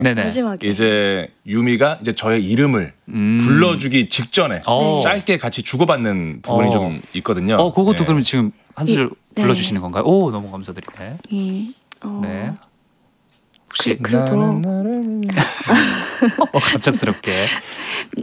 네네. 마지막에 이제 유미가 이제 저의 이름을 불러주기 직전에 짧게 같이 주고받는 부분이 좀 있거든요. 그것도 네. 그럼 지금 한 소절 네. 불러주시는 건가요? 오, 너무 감사드리네. 네. 혹시 그리고 갑작스럽게